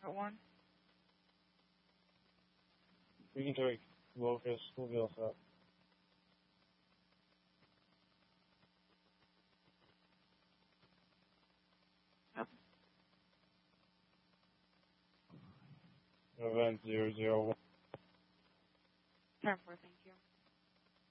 at 1. We can take Locust. We'll be all set. Yep. Event 001. Turn 4, thank you.